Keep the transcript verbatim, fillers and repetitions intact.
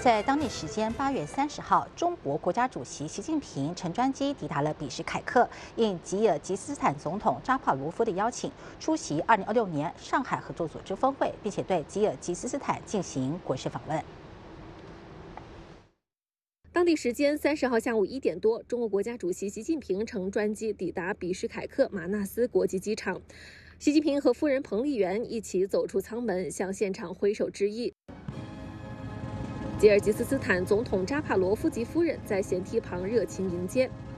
在当地时间八月三十号，中国国家主席习近平乘专机抵达了比什凯克，应吉尔吉斯斯坦总统扎帕罗夫的邀请，出席二零二六年上海合作组织峰会，并且对吉尔吉斯斯坦进行国事访问。 当地时间三十号下午一点多，中国国家主席习近平乘专机抵达比什凯克马纳斯国际机场。习近平和夫人彭丽媛一起走出舱门，向现场挥手致意。吉尔吉斯斯坦总统扎帕罗夫及夫人在舷梯旁热情迎接。